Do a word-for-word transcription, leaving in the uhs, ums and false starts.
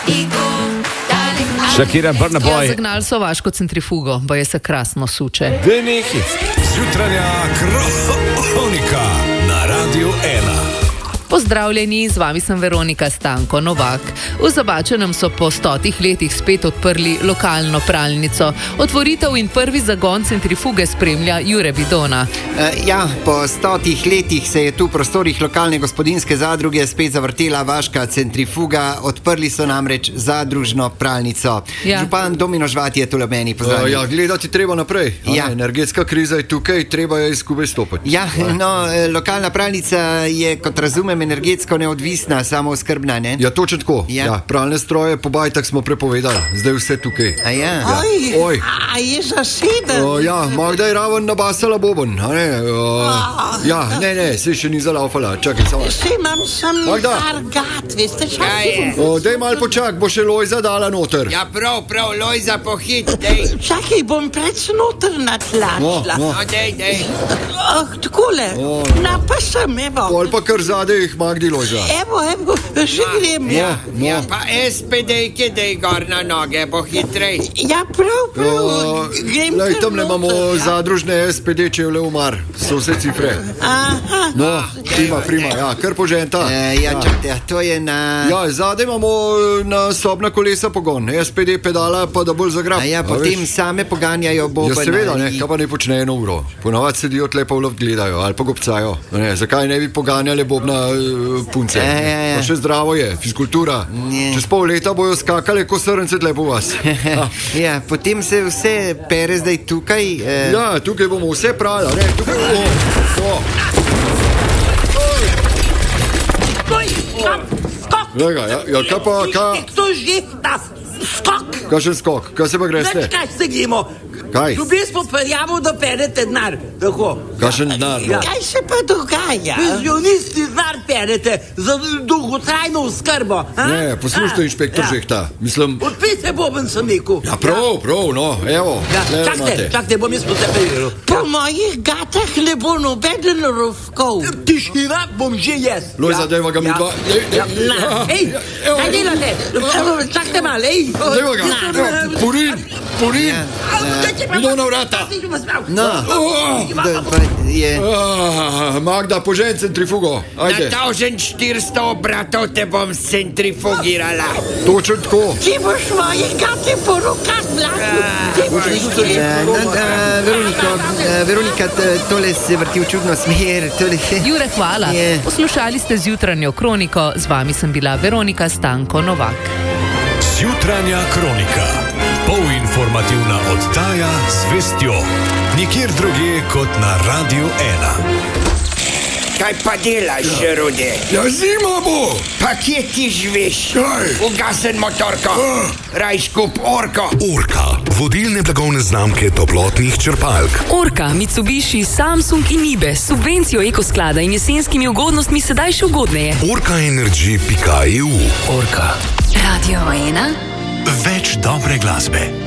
Shakira, Burna Boy. Ja, zagnali so vaško centrifugo, boje se krasno suče. Venehi. Zjutranja kronika na Radiu ena. Pozdravljeni, z vami sem Veronika Stanko Novak. V Zabačenem so po stotih letih spet odprli lokalno pralnico. Otvoritev in prvi zagon centrifuge spremlja Jure Bidona. Uh, ja, po stotih letih se je tu v prostorih lokalne gospodinjske zadruge spet zavrtela vaška centrifuga. Odprli so namreč zadružno pralnico. Ja. Župan Domino Žvat je tule meni pozdravljen. Uh, ja, gledati treba naprej. Ja. A, energetska kriza je tukaj, treba je skupaj stopiti. Ja, no, lokalna pralnica je, kot razumem, energetsko neodvisna, samooskrbna, ne? Ja, točno tako. Ja. Ja, pralne stroje po bajtah smo prepovedali, zdaj vse tukaj. A ja? Ja. Oj, Oj. a je zaseden? Uh, ja, Magda je raven nabasala boben, a ne? Uh, ja, ne, ne, se še ni zalaufala, čakaj samo. Še imam sem Magda. argat, veste, čakaj. Uh, dej mal počak, bo še Lojza dala noter. Ja, prav, prav, Lojza pohit, dej. Čakaj, bom preč noter natlačila. No, no. No, dej, dej. Oh, takole, Oh. na pa sem, evo. Pol pa kar zadej jih Magdi Lojza. Evo, evo, že grem. Ja, no. ja, pa espedejke, dej gor na noge, bo hitrej. Ja, prav, prav, Uh, grem lej, kar tam ne imamo noter, ja. zadružne S P D, če je le umar, so vse cifre. Aha. No, prima, prima, ja, kar poženta. E, ja, čakajte, to je na... Ja, zadaj imamo na sobna kolesa pogon, S P D pedala pa da bolj zagrab. A ja, A potem veš? same poganjajo boben. Ja, seveda, ne, ali- kaj pa ne počne eno uro. Ponavadi sedijo tle pa v luft gledajo ali pa gobcajo. Ne, zakaj ne bi poganjali bobna uh, punce? Ja, ja, ja. Pa še zdravo je, fizkultura. Ja. Čez pol leta bojo skakali ko srnce tle po vas. Ja. Ja, potem se vse pere zdaj tukaj. Eh, Ja, tukaj bomo vse prali, ne, tukaj bomo. O, Oj, skok, skok. Glej ga, ja, ja, kaj pa, kaj, Kdo že ta skok? kakšen skok, kaj se pa greste? Več kaj se gremo? Kaj? V bistvu prijavimo, da perete denar. Tako. Kakšen denar, no? Kaj se pa dogaja? Penzionisti denar perete za dolgotrajno oskrbo. a? Ne, poslušajte, A, inšpektor ja. Žehta, mislim. Odpite boben sem rekel. Ja, prav, prav, no, evo. Ja, tle čakajte, imate. čakajte, bom jaz posebej preveril. Po mojih gatah ne bo nobeden rovkov. Tišina bom že jaz. Lojza, dajva ga mi dva. Dej, dej, Ja, na, ja, ej, ja, evo, kaj delate? Čakajte malo, ej. Dajva ga, evo, purin, purin, idemo na vrata. No, Oh, da, pa je... ah, Magda, požen centrifugo, Na ajde. tavžen štiristo obratov te bom centrifugirala. Točno tako. Ti boš moje gate po rokah vlakil. Ti boš Eh, no, eh, Veroniko, eh, Veronika, t- tole se vrti v čudno smer. Tole... Jure, hvala. Je. Poslušali ste zjutranjo kroniko, z vami sem bila Veronika Stanko Novak. Zjutranja kronika. Polinformativna oddaja z vestjo. Nikjer drugje kot na Radiu ena. Kaj pa delaš, ja. Rude? Ja, zima bo. Pa kje ti živiš? Kaj? Ugasen motorko. Rajš kup orko. Orka, vodilne blagovne znamke toplotnih črpalk. Orka, Mitsubishi, Samsung in Nibe s subvencijo ekosklada in jesenskimi ugodnostmi sedaj še ugodneje. orka energy pika e u. Orka. Radio ena. Več dobre glasbe.